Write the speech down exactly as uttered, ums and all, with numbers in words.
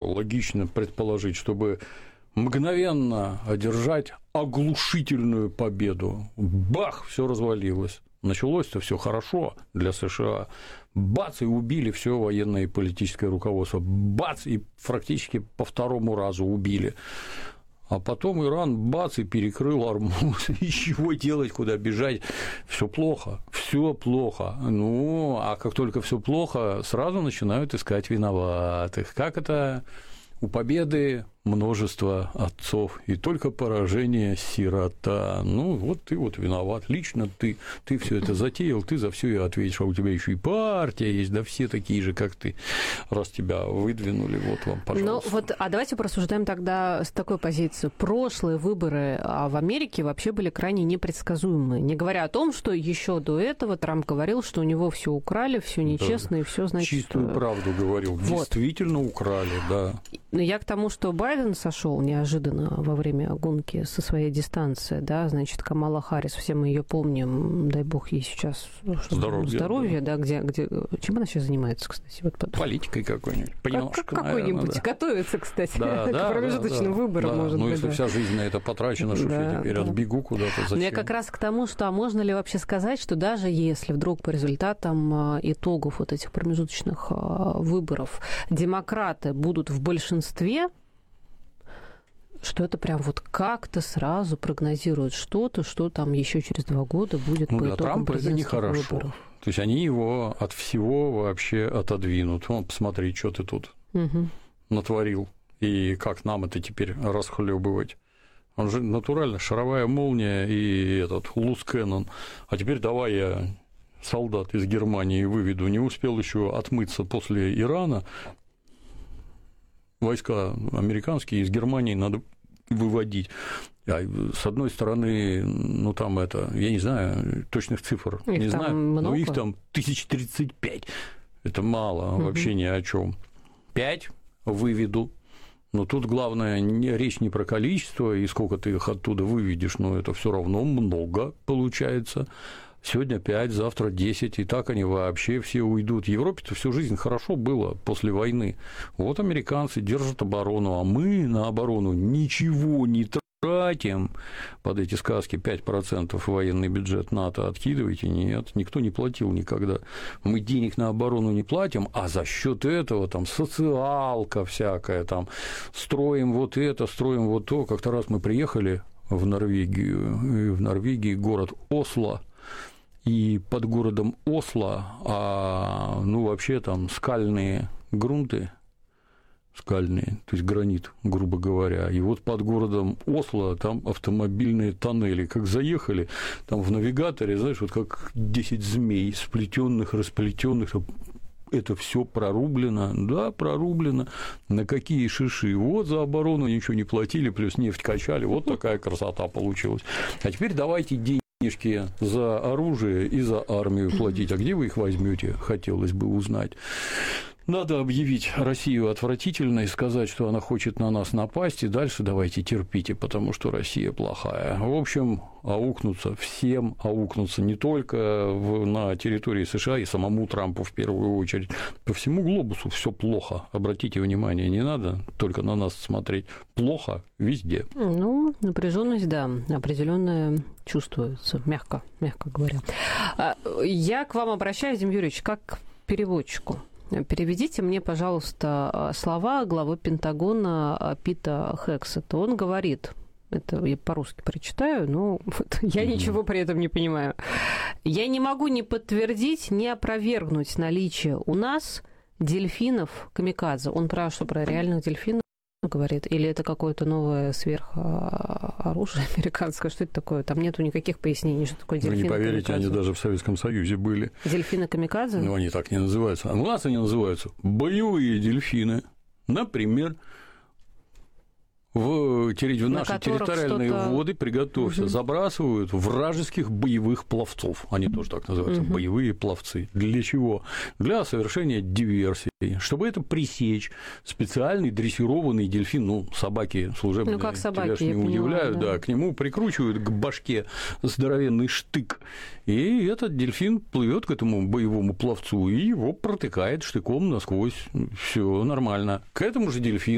логично предположить, чтобы мгновенно одержать оглушительную победу. Бах, все развалилось. Началось-то все хорошо для США. Бац, и убили все военное и политическое руководство. Бац, и практически по второму разу убили. А потом Иран, бац, и перекрыл Ормуз. И чего делать, куда бежать? Все плохо, все плохо. Ну, а как только все плохо, сразу начинают искать виноватых. Как это? У победы множество отцов, и только поражение сирота. Ну, вот ты вот виноват, лично ты, ты все это затеял, ты за все и ответишь, а у тебя еще и партия есть, да все такие же, как ты, раз тебя выдвинули, вот вам, пожалуйста. Ну, вот, а давайте порассуждаем тогда с такой позиции. Прошлые выборы в Америке вообще были крайне непредсказуемые, не говоря о том, что еще до этого Трамп говорил, что у него все украли, все нечестно, да, и все, значит... Чистую правду говорил, вот. Действительно украли, да. Но я к тому, что Байден сошел неожиданно во время гонки со своей дистанции, да, значит, Камала Харрис, все мы ее помним, дай бог ей сейчас здоровье, здоровье да. да, где, где, чем она сейчас занимается, кстати? Вот потом. Политикой какой-нибудь, как, какой-нибудь, да. Готовится, кстати, да, к да, промежуточным да, выборам, да. может ну, быть. если да. вся жизнь на это потрачена, что да, я теперь да. отбегу куда-то, зачем? Но я как раз к тому, что а можно ли вообще сказать, что даже если вдруг по результатам итогов вот этих промежуточных выборов демократы будут в большинстве, что это прям вот как-то сразу прогнозирует что-то, что там еще через два года будет ну, по для итогам Трампа это нехорошо. Выборов. То есть они его от всего вообще отодвинут. Вон, посмотри, что ты тут угу. натворил, и как нам это теперь расхлебывать. Он же натурально шаровая молния и этот луз Кэннон. А теперь давай я солдат из Германии выведу. Не успел еще отмыться после Ирана. Войска американские из Германии надо выводить. А с одной стороны, ну там это, я не знаю, точных цифр их не знаю, много. но их там тысяч тридцать пять. Это мало, угу. вообще ни о чем. Пять выведу. Но тут главное, не, речь не про количество и сколько ты их оттуда выведешь, но это все равно много получается. Сегодня пять, завтра десять, и так они вообще все уйдут. В Европе-то всю жизнь хорошо было после войны. Вот американцы держат оборону, а мы на оборону ничего не тратим. Под эти сказки пять процентов военный бюджет НАТО откидываете. Нет, никто не платил никогда. Мы денег на оборону не платим, а за счет этого там социалка всякая, там строим вот это, строим вот то. Как-то раз мы приехали в Норвегию, и в Норвегии город Осло. И под городом Осло, а, ну, вообще там скальные грунты, скальные, то есть гранит, грубо говоря. И вот под городом Осло там автомобильные тоннели. Как заехали, там в навигаторе, знаешь, вот как десять змей, сплетенных, расплетенных. Это все прорублено, да, прорублено. На какие шиши? Вот за оборону ничего не платили, плюс нефть качали. Вот такая красота получилась. А теперь давайте деньги. Денежки за оружие и за армию платить. А где вы их возьмете? Хотелось бы узнать. Надо объявить Россию отвратительной, сказать, что она хочет на нас напасть, и дальше давайте терпите, потому что Россия плохая. В общем, аукнуться всем, аукнуться не только в, на территории США и самому Трампу в первую очередь. По всему глобусу все плохо. Обратите внимание, не надо только на нас смотреть. Плохо везде. Ну, напряженность, да, определенная чувствуется, мягко, мягко говоря. Я к вам обращаюсь, Дим Юрьевич, как к переводчику. Переведите мне, пожалуйста, слова главы Пентагона Пита Хексета. Он говорит, это я по-русски прочитаю, но вот я ничего при этом не понимаю. Я не могу ни подтвердить, ни опровергнуть наличие у нас дельфинов камикадзе. Он про что, про реальных дельфинов говорит? Или это какое-то новое сверхоружие американское? Что это такое? Там нету никаких пояснений, что такое дельфины. Вы не поверите, они даже в Советском Союзе были. Дельфины камикадзе? Ну, они так не называются. А у нас они называются боевые дельфины. Например, в, в наши территориальные воды, приготовься, угу. забрасывают вражеских боевых пловцов. Они тоже так называются, угу. боевые пловцы. Для чего? Для совершения диверсий. Чтобы это пресечь, специальный дрессированный дельфин, ну, собаки служебные, ну, как собаки, тебя ж не удивляют, да. да, к нему прикручивают к башке здоровенный штык, и этот дельфин плывет к этому боевому пловцу и его протыкает штыком насквозь. Все нормально. К этому же дельфину